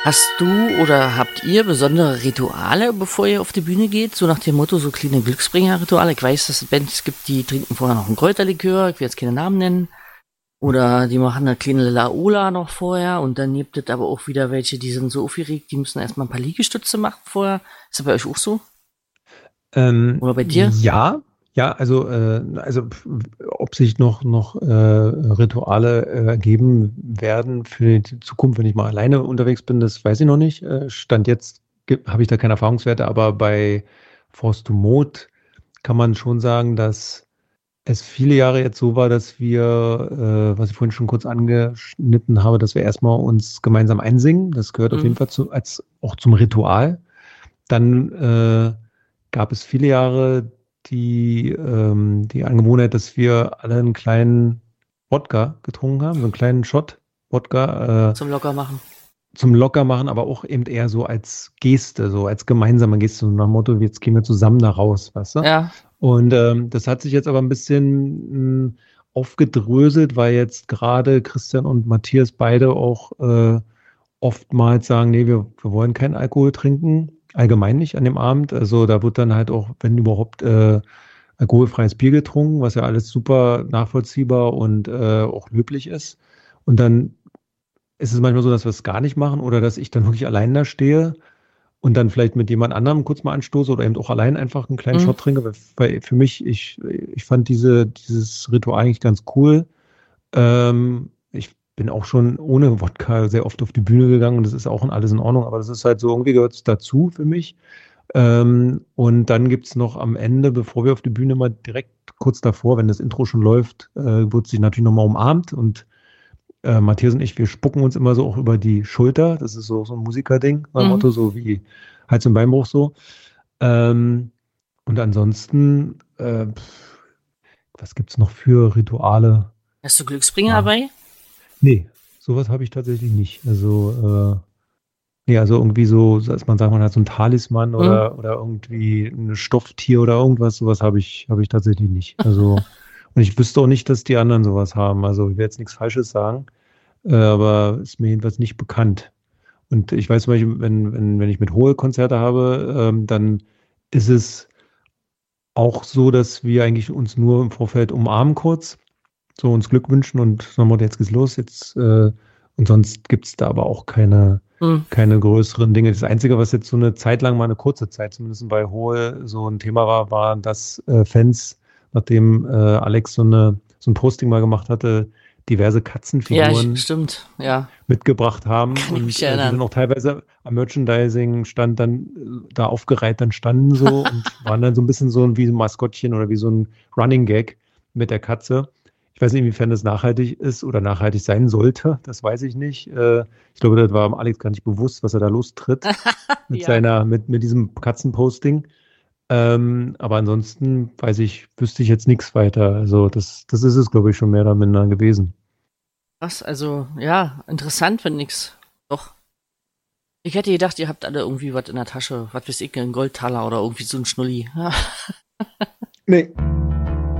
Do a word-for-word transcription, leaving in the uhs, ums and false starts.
Hast du oder habt ihr besondere Rituale, bevor ihr auf die Bühne geht? So nach dem Motto, so kleine Glücksbringer-Rituale. Ich weiß, dass es Bands gibt, die trinken vorher noch einen Kräuterlikör, ich will jetzt keine Namen nennen. Oder die machen eine kleine Laola noch vorher und dann gibt es aber auch wieder welche, die sind so aufgeregt, die müssen erstmal ein paar Liegestütze machen vorher. Ist das bei euch auch so? Ähm, Oder bei dir? ja, ja, also, äh, also pf- ob sich noch, noch äh, Rituale äh, ergeben werden für die Zukunft, wenn ich mal alleine unterwegs bin, das weiß ich noch nicht. Äh, Stand jetzt habe ich da keine Erfahrungswerte, aber bei Force to Mode kann man schon sagen, dass es viele Jahre jetzt so war, dass wir, äh, was ich vorhin schon kurz angeschnitten habe, dass wir erstmal uns gemeinsam einsingen. Das gehört auf jeden Mhm. Fall zu, als auch zum Ritual. Dann äh, gab es viele Jahre die, ähm, die Angewohnheit, dass wir alle einen kleinen Wodka getrunken haben, so einen kleinen Shot Wodka äh, Zum Lockermachen. zum Lockermachen, aber auch eben eher so als Geste, so als gemeinsame Geste, so nach dem Motto, jetzt gehen wir zusammen da raus, weißt du? Ja. Und ähm, das hat sich jetzt aber ein bisschen mh, aufgedröselt, weil jetzt gerade Christian und Matthias beide auch äh, oftmals sagen, nee, wir, wir wollen keinen Alkohol trinken, allgemein nicht an dem Abend. Also da wird dann halt auch, wenn überhaupt, äh, alkoholfreies Bier getrunken, was ja alles super nachvollziehbar und äh, auch löblich ist. Und dann ist es manchmal so, dass wir es gar nicht machen oder dass ich dann wirklich allein da stehe und dann vielleicht mit jemand anderem kurz mal anstoße oder eben auch allein einfach einen kleinen Mhm. Shot trinke. Weil, weil für mich, ich, ich fand diese, dieses Ritual eigentlich ganz cool. Ähm, ich bin auch schon ohne Wodka sehr oft auf die Bühne gegangen und das ist auch in alles in Ordnung, aber das ist halt so, irgendwie gehört es dazu für mich. Ähm, und dann gibt es noch am Ende, bevor wir auf die Bühne mal direkt kurz davor, wenn das Intro schon läuft, äh, wird sich natürlich nochmal umarmt und äh, Matthias und ich, wir spucken uns immer so auch über die Schulter. Das ist so, so ein Musikerding, mein Mhm. Motto, so wie Hals- und Beinbruch so. Ähm, und ansonsten, äh, pf, was gibt es noch für Rituale? Hast du Glücksbringer Ja. dabei? Nee, sowas habe ich tatsächlich nicht. Also, äh, nee, also irgendwie so, dass man sagt, man hat so ein Talisman Mhm. oder, oder irgendwie ein Stofftier oder irgendwas, sowas habe ich, habe ich tatsächlich nicht. Also, und ich wüsste auch nicht, dass die anderen sowas haben. Also, ich will jetzt nichts Falsches sagen, äh, aber ist mir jedenfalls nicht bekannt. Und ich weiß zum Beispiel, wenn, wenn, wenn ich mit Hohe Konzerte habe, ähm, dann ist es auch so, dass wir eigentlich uns nur im Vorfeld umarmen kurz, so uns Glück wünschen und sagen wir, jetzt geht's los, jetzt, äh, und sonst gibt's da aber auch keine, Mhm. keine größeren Dinge. Das Einzige, was jetzt so eine Zeit lang, mal eine kurze Zeit, zumindest bei Hohe, so ein Thema war, war, dass äh, Fans, nachdem äh, Alex so eine, so ein Posting mal gemacht hatte, diverse Ja, ich, Katzenfiguren stimmt. Ja. mitgebracht haben Kann ich und mich äh, die dann erinnern. auch teilweise am Merchandising-Stand dann äh, da aufgereiht dann standen so und waren dann so ein bisschen so wie ein Maskottchen oder wie so ein Running Gag mit der Katze. Ich weiß nicht, inwiefern das nachhaltig ist oder nachhaltig sein sollte, das weiß ich nicht. Äh, ich glaube, das war Alex gar nicht bewusst, was er da lostritt mit Ja. seiner, mit, mit diesem Katzenposting. Ähm, aber ansonsten weiß ich, wüsste ich jetzt nichts weiter. Also das, das ist es, glaube ich, schon mehr oder minder gewesen. Was? Also, ja, interessant, wenn nix. Doch. Ich hätte gedacht, ihr habt alle irgendwie was in der Tasche. Was weiß ich, einen Goldtaler oder irgendwie so ein Schnulli. Ja. Nee.